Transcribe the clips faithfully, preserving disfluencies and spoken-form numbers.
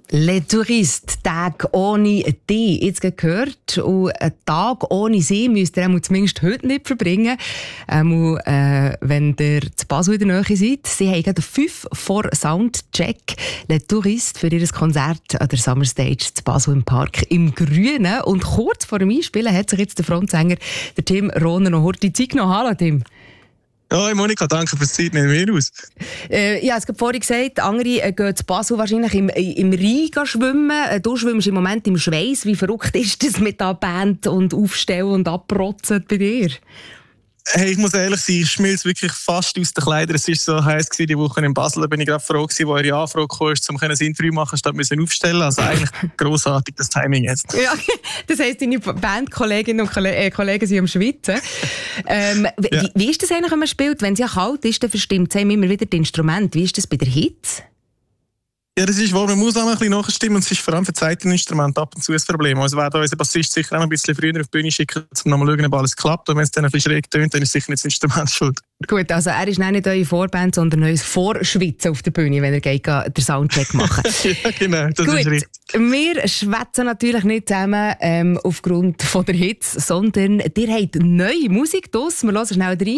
Les Touristes, Tag ohne die. Jetzt gehört, und einen Tag ohne sie müsst ihr zumindest heute nicht verbringen. Ähm, äh, wenn ihr zu Basel in der Nähe seid. Sie haben gerade fünf vor Soundcheck. Les Touristes für ihr Konzert an der Summer Stage zu Basel im Park im Grünen. Und kurz vor dem Einspielen hat sich jetzt der Frontsänger, der Tim Rohner, noch die Zeit genommen. Hallo Tim. Hoi Monika, danke fürs Zeit, nehmen wir aus. Äh, ja, es hat vorhin gesagt, andere äh, gehen zu Basel wahrscheinlich im, im Rhein schwimmen. Äh, du schwimmst im Moment im Schweiß. Wie verrückt ist das mit der Band und Aufstellen und Abrotzen bei dir? Hey, ich muss ehrlich sein, ich schmilze wirklich fast aus den Kleidern. Es war so heiß gewesen, die Woche in Basel. Da bin ich gerade froh gewesen, wo eure Anfrage kam, um ein Interview machen statt müssen aufstellen. Also eigentlich grossartig das Timing jetzt. Ja, das heisst, deine Bandkolleginnen und Kollegen, Kollegen sind am Schwitzen. Ähm, ja. wie, wie ist das eigentlich, wenn man spielt? Wenn es ja kalt ist, dann verstimmt es immer wieder das Instrument. Wie ist das bei der Hitze? Ja, das ist wahr. Man muss auch ein bisschen nachstimmen und es ist vor allem für Seiteninstrumente ab und zu ein Problem. Also werden unser Bassist sicher auch noch ein bisschen früher auf die Bühne schicken, um nochmal zu schauen, ob alles klappt. Und wenn es dann ein bisschen schräg tönt, dann ist sicher nicht das Instrument schuld. Gut, also er ist nicht eure Vorband, sondern neues Vorschwitzen auf der Bühne, wenn er geht, den Soundcheck machen. Ja, genau, das Gut, ist richtig. Wir schwätzen natürlich nicht zusammen ähm, aufgrund von der Hitze, sondern ihr habt neue Musik draus. Wir hören schnell rein.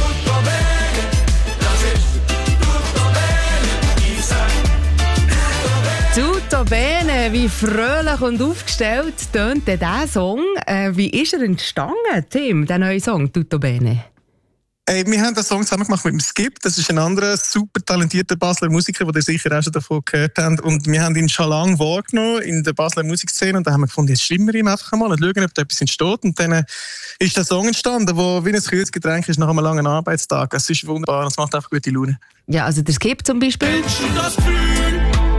Tutto bene, wie fröhlich und aufgestellt tönt dieser Song. Äh, wie ist er entstanden, Tim, der neue Song, Tutto bene? Hey, wir haben den Song zusammen gemacht mit dem Skip. Das ist ein anderer super talentierter Basler Musiker, den ihr sicher auch schon davon gehört habt. Und wir haben ihn schon lange wahrgenommen in der Basler Musikszene. Und da haben wir gefunden, jetzt schwimmen wir ihm einfach mal und schauen, ob da etwas entsteht. Und dann ist der Song entstanden, der wie ein kühles Getränk ist nach einem langen Arbeitstag. Es ist wunderbar, es macht einfach gute Laune. Ja, also der Skip zum Beispiel. Kennst du das Gefühl?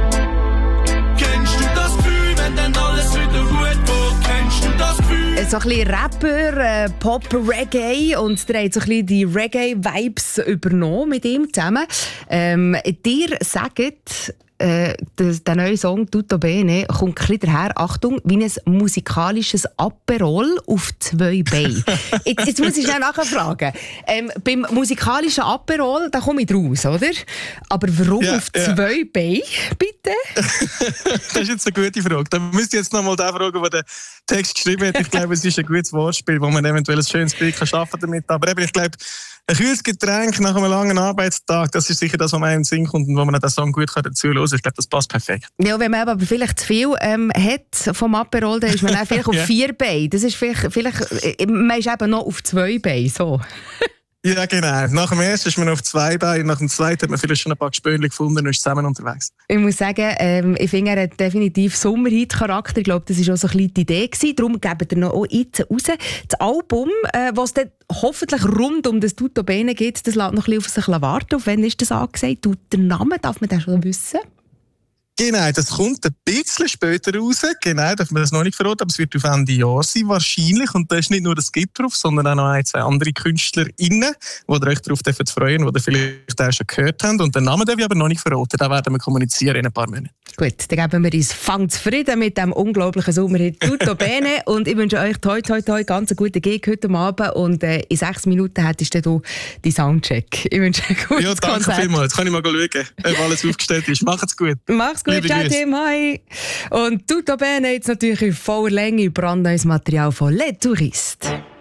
Kennst du das Gefühl, wenn dann alles wieder gut geht? Kennst du das Gefühl? So ein bisschen Rapper, äh, Pop, Reggae, und der hat so ein bisschen die Reggae-Vibes übernommen mit ihm zusammen. Ähm, dir sagt, äh, der, der neue Song «Tutto bene» kommt ein bisschen daher, Achtung, wie ein musikalisches Aperol auf zwei Beinen. jetzt, jetzt muss ich schnell nachfragen. Ähm, beim musikalischen Aperol, da komme ich raus, oder? Aber warum ja, auf ja. zwei Beinen, bitte? Das ist jetzt eine gute Frage. Da müsst ihr jetzt noch mal den fragen, der den Text geschrieben hat. Ich glaube, es ist ein gutes Wortspiel, wo man eventuell ein schönes Bild kann schaffen damit. Aber eben, ich glaube, ein kühles Getränk nach einem langen Arbeitstag, das ist sicher das, was man in den Sinn kommt und wo man den Song gut dazu hören kann. Ich glaube, das passt perfekt. Ja, wenn man aber vielleicht zu viel ähm, hat vom Aperol, dann ist man dann vielleicht auf ja. vier Beinen. Das ist vielleicht, vielleicht, man ist eben noch auf zwei Beinen, so. Ja, genau. Nach dem ersten ist man auf zwei Beinen, nach dem zweiten hat man vielleicht schon ein paar Gespönchen gefunden und ist zusammen unterwegs. Ich muss sagen, ähm, ich finde, er hat definitiv Sommerhit-Charakter. Ich glaube, das war auch so ein bisschen die Idee gewesen. Darum geben wir noch jetzt raus. Das Album, äh, was dann hoffentlich rund um das Tutto bene geht, das lässt noch ein bisschen auf sich warten. Auf wann ist das angesagt? Und der Name, darf man das schon wissen? Genau, das kommt ein bisschen später raus. Genau, darf man das noch nicht verraten, aber es wird auf Ende Jahr sein, wahrscheinlich. Und da ist nicht nur das Skip drauf, sondern auch noch ein, zwei andere KünstlerInnen, die ihr euch darauf freuen dürft, die ihr vielleicht auch schon gehört habt. Und den Namen darf ich aber noch nicht verraten, den werden wir kommunizieren in ein paar Monaten. Gut, dann geben wir uns «Fang zufrieden» mit dem unglaublichen Sommerhit «Tutto bene». Und ich wünsche euch toi toi toi ganz einen guten Gig heute Abend. Und äh, in sechs Minuten hättest du die Soundcheck. Ich wünsche euch ein gutes Ja, danke Konzert. vielmals. Jetzt kann ich mal schauen, ob alles aufgestellt ist. Macht's gut. Mach's gut, ciao Tim, hi. Und Tutto bene jetzt natürlich in voller Länge brandneues Material von Les Touristes.